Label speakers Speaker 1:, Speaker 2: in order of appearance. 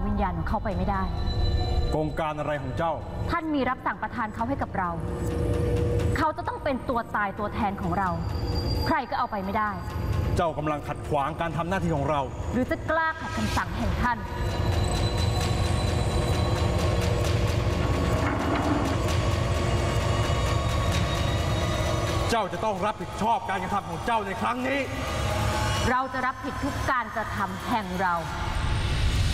Speaker 1: วิญญาณของเขาไปไม่ได้
Speaker 2: กงการอะไรของเจ้า
Speaker 1: ท่านมีรับสั่งประทานเขาให้กับเราเขาจะต้องเป็นตัวตายตัวแทนของเราใครก็เอาไปไม่ได้
Speaker 2: เจ้ากำลังขัดขวางการทำหน้าที่ของเรา
Speaker 1: หรือจะกล้าขัดคำสั่งแห่งท่าน
Speaker 2: เจ้าจะต้องรับผิดชอบการกระทำของเจ้าในครั้งนี้
Speaker 1: เราจะรับผิดทุกการกระทำแห่งเรา